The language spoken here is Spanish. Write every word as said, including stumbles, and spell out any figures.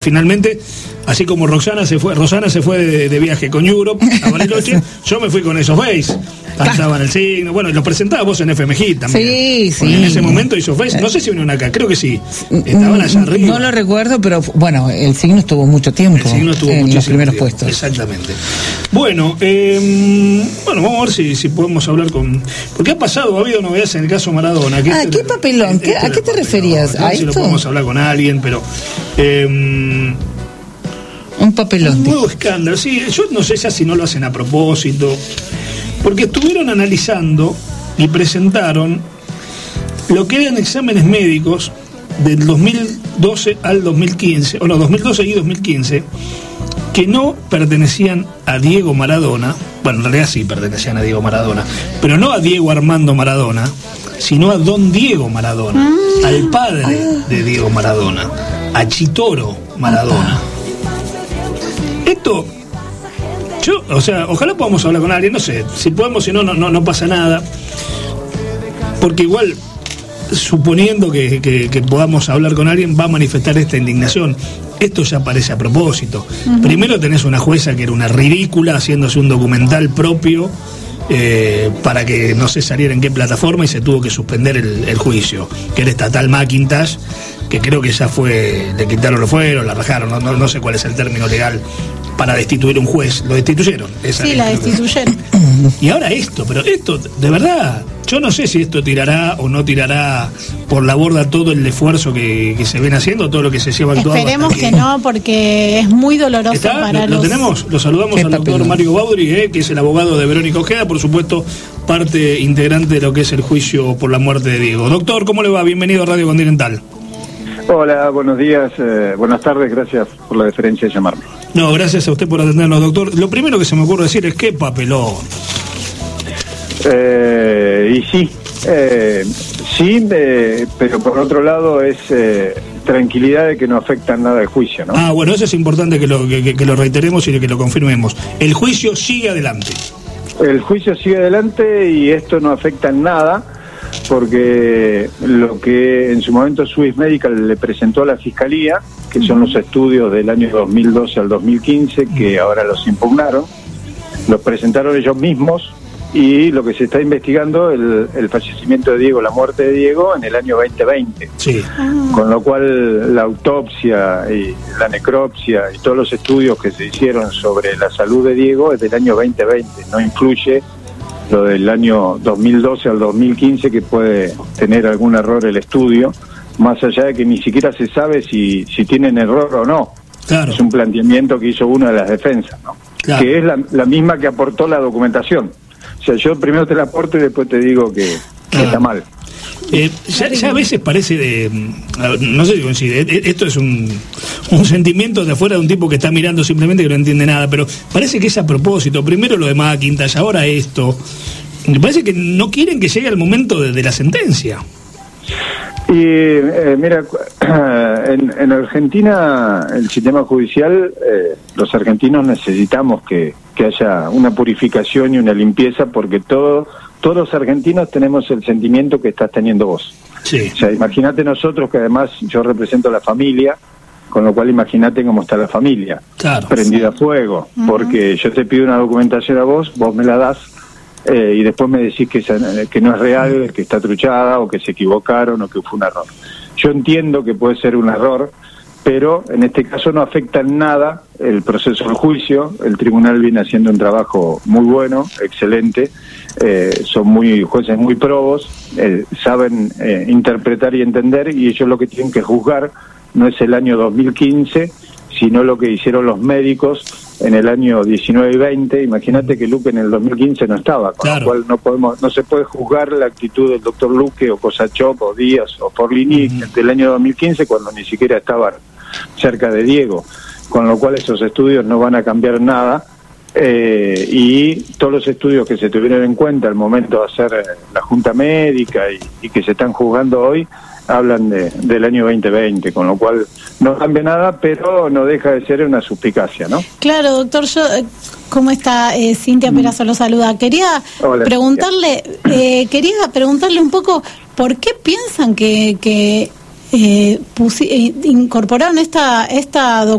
finalmente, así como Roxana se fue, Rosana se fue de, de viaje con Europe a Bariloche, yo me fui con esos Face. Cantaban el signo, bueno, los presentaba vos en F M G también. Sí, sí. En ese momento hizo Face, no sé si vinieron acá, creo que sí. Estaban allá arriba. No lo recuerdo, pero bueno, el signo estuvo mucho tiempo. El signo estuvo en los primeros tiempo, puestos. Exactamente. Bueno, eh, bueno, vamos a ver si, si podemos hablar con. Porque ha pasado, ha habido novedades en el caso Maradona. Ah, ¿qué papelón? Este, ¿Qué, ¿A qué te referías? No, ¿A si esto? Lo podemos hablar con alguien, pero. Eh, un papelón. Un nuevo escándalo, sí. Yo no sé ya si no lo hacen a propósito. Porque estuvieron analizando y presentaron lo que eran exámenes médicos del dos mil doce al dos mil quince, o no, dos mil doce y dos mil quince, que no pertenecían a Diego Maradona. Bueno, en realidad sí pertenecían a Diego Maradona, pero no a Diego Armando Maradona, sino a don Diego Maradona, mm. al padre ah. de Diego Maradona, a Chitoro Maradona. Esto... Yo, o sea, ojalá podamos hablar con alguien, no sé, si podemos, si no, no, no, no pasa nada. Porque igual, suponiendo que, que, que podamos hablar con alguien, va a manifestar esta indignación. Esto ya parece a propósito. Uh-huh. Primero tenés una jueza que era una ridícula, haciéndose un documental propio, eh, para que no sé saliera en qué plataforma, y se tuvo que suspender el, el juicio, que era estatal Macintosh, que creo que ya fue, le quitaron los fueros, la rajaron, no, no, no sé cuál es el término legal para destituir un juez, lo destituyeron. Esa sí, la destituyeron. Y ahora esto, pero esto, de verdad, yo no sé si esto tirará o no tirará por la borda todo el esfuerzo que, que se ven haciendo, todo lo que se lleva actuado. Esperemos que no, porque es muy doloroso. ¿Está? Para ¿Lo, los... lo tenemos? Lo saludamos al doctor Mario Baudry, eh, que es el abogado de Verónica Ojeda, por supuesto, parte integrante de lo que es el juicio por la muerte de Diego. Doctor, ¿cómo le va? Bienvenido a Radio Continental. Hola, buenos días, eh, buenas tardes, gracias por la deferencia de llamarme. No, gracias a usted por atendernos, doctor. Lo primero que se me ocurre decir es qué papelón. Eh, y sí, eh, sí, eh, pero por otro lado es eh, tranquilidad de que no afecta nada el juicio, ¿no? Ah, bueno, eso es importante que lo, que, que lo reiteremos y que lo confirmemos. El juicio sigue adelante. El juicio sigue adelante y esto no afecta en nada, porque lo que en su momento Swiss Medical le presentó a la Fiscalía, que son los estudios del año dos mil doce al dos mil quince, que ahora los impugnaron, los presentaron ellos mismos, y lo que se está investigando el, el fallecimiento de Diego, la muerte de Diego en el año veinte veinte. Sí. Con lo cual la autopsia y la necropsia y todos los estudios que se hicieron sobre la salud de Diego es del año veinte veinte, no influye lo del año dos mil doce al dos mil quince, que puede tener algún error el estudio, más allá de que ni siquiera se sabe si, si tienen error o no. Claro. Es un planteamiento que hizo una de las defensas, ¿no? Claro. Que es la, la misma que aportó la documentación. O sea, yo primero te la aporto y después te digo que, que ah. está mal. Eh, ya, ya a veces parece de... No sé si coincide, esto es un, un sentimiento de afuera de un tipo que está mirando simplemente, que no entiende nada, pero parece que es a propósito. Primero lo de Macintosh, ahora esto. Me parece que no quieren que llegue el momento de, de la sentencia. Y eh, mira, en, en Argentina el sistema judicial, eh, los argentinos necesitamos que, que haya una purificación y una limpieza, porque todo... Todos los argentinos tenemos el sentimiento que estás teniendo vos. Sí. O sea, imagínate nosotros, que además yo represento a la familia, con lo cual imagínate cómo está la familia. Claro. Prendida a fuego. Uh-huh. Porque yo te pido una documentación a vos, vos me la das, eh, y después me decís que, que no es real, que está truchada, o que se equivocaron, o que fue un error. Yo entiendo que puede ser un error, pero en este caso no afecta en nada el proceso del juicio. El tribunal viene haciendo un trabajo muy bueno, excelente. Eh, son muy jueces muy probos, eh, saben eh, interpretar y entender, y ellos lo que tienen que juzgar no es el año dos mil quince, sino lo que hicieron los médicos en el año diecinueve y veinte. Imagínate que Luque en el dos mil quince no estaba, con claro. lo cual no podemos, no se puede juzgar la actitud del doctor Luque o Kosachov o Díaz o Forlini uh-huh. del año dos mil quince, cuando ni siquiera estaban cerca de Diego, con lo cual esos estudios no van a cambiar nada. Eh, y todos los estudios que se tuvieron en cuenta al momento de hacer eh, la Junta Médica y, y que se están juzgando hoy hablan de, del año veinte veinte, con lo cual no cambia nada, pero no deja de ser una suspicacia, ¿no? Claro, doctor, yo, ¿cómo está? Eh, Cintia Perazo lo saluda. Quería Hola, preguntarle, eh, quería preguntarle un poco por qué piensan que, que eh, pusi- incorporaron esta esta